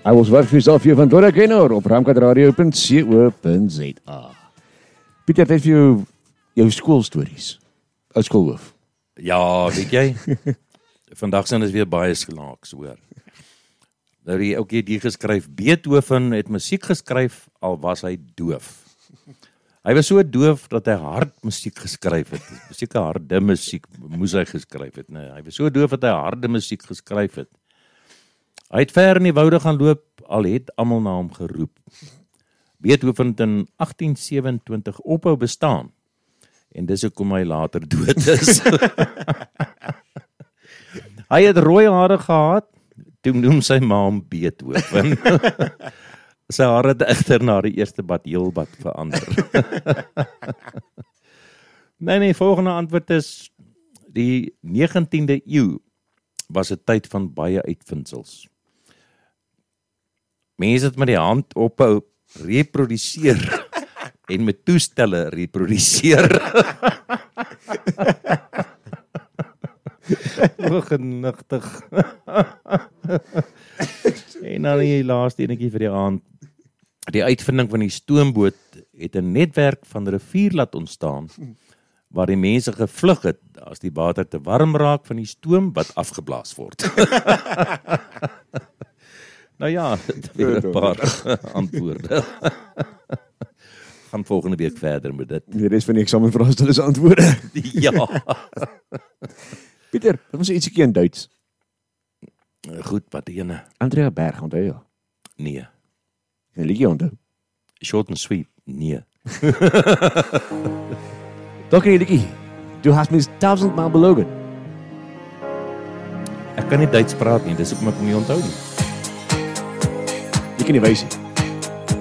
Hy was wat vir jouself hier van Dora Kenner op ramkatradio.co.za. Pieter, het vir jou skoolstories. Ou skoolhoof. Ja, weet jy, vandag zijn is weer baie slaaks, hoor. Nou die ook hier die geskryf, Beethoven het musiek geskryf, al was hy doof. Hy was so doof, dat hy hard musiek geskryf het. Seker harde musiek moes hy geskryf het. Nee, hy was so doof, dat hy harde musiek geskryf het. Hy het ver in die woude gaan loop, al het almal na hom geroep. Beethoven het in 1827 ophou bestaan, en dis hoekom hy later dood is. Hy het rooi hare gehad, toe noem sy ma hom Beethoven. Sy hare het egter na die eerste bad heel wat verander. Nee, volgende antwoord is, die 19de eeu was 'n tyd van baie uitvindsels. Mense het met die hand ophou reproduseer en met toestelle reproduseer. Genigtig. En dan die laaste enetjie vir die aand. Die uitvinding van die stoomboot het 'n netwerk van rivier laat ontstaan, waar die mense gevlug het as die water te warm raak van die stoom wat afgeblaas word. Nou ja, dit weer 'n paar antwoorde. Gaan volgende week verder met dit. Die res van die eksamenvraestel is antwoorde. Ja. Pieter, wat was ietsiekie in Duits? Goed, wat ene? Andrea Berg, onthou jy? Nee. Een liedjie onthou? Short and sweet? Nee. Dalk een liedjie. Du hast mich 1000-mal belogen. Ek kan nie Duits praat nie, dis hoekom ek nie onthou nie. Jy kan nie wys nie.